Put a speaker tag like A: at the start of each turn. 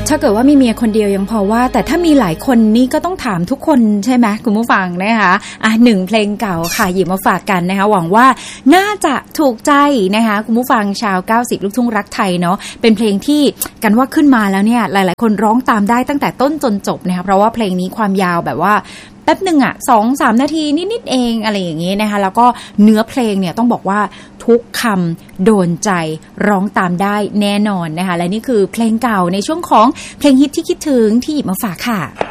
A: ถ้าเกิดว่ามีเมียคนเดียวยังพอว่าแต่ถ้ามีหลายคนนี่ก็ต้องถามทุกคนใช่ไหมคุณผู้ฟังนะคะหนึ่งเพลงเก่าค่ะหยิบมาฝากกันนะคะหวังว่าน่าจะถูกใจนะคะคุณผู้ฟังชาว90ลูกทุ่งรักไทยเนาะเป็นเพลงที่กันว่าขึ้นมาแล้วเนี่ยหลายๆคนร้องตามได้ตั้งแต่ต้นจนจบนะคะเพราะว่าเพลงนี้ความยาวแบบว่าแป๊บหนึ่ง2-3 นาทีนิดๆเองอะไรอย่างงี้นะคะแล้วก็เนื้อเพลงเนี่ยต้องบอกว่าทุกคำโดนใจร้องตามได้แน่นอนนะคะและนี่คือเพลงเก่าในช่วงของเพลงฮิตที่คิดถึงที่หยิบมาฝากค่ะ